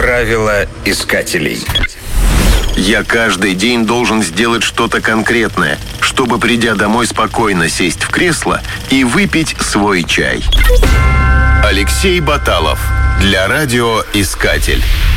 Правила искателей. Я каждый день должен сделать что-то конкретное, чтобы, придя домой, спокойно сесть в кресло и выпить свой чай. Алексей Баталов для радиоискатель.